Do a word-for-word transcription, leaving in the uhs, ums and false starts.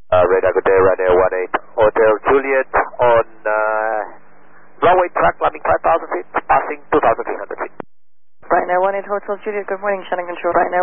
Uh, radar, good day, Ryanair one eight Hotel Juliet on uh, runway track, landing five thousand feet, passing two thousand three hundred feet. Ryanair one eight Hotel Juliet, good morning, Shannon Control. Ryanair